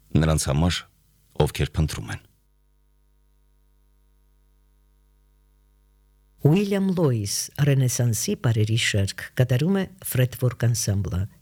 նրանց համար, ովքեր փնտրում են։ Ուիլյամ Լոյիս, Ռենեսանսի բարերի շարք, կատարում է Ֆրեդվորկ անսամբլը։